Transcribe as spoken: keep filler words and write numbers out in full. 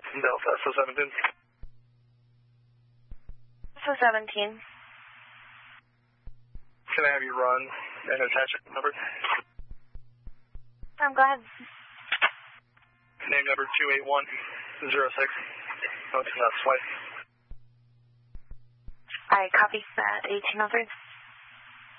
Delta S O seventeen. S O seventeen. Can I have you run and attach it number? Um, go ahead. Name number two eight one zero six. Oh, it's not swipe. I copy that eighteen oh three.